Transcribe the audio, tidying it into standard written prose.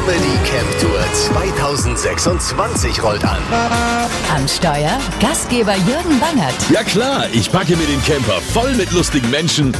Comedy Camp Tour 2026 rollt an. Am Steuer Gastgeber Jürgen Bangert. Ja klar, ich packe mir den Camper voll mit lustigen Menschen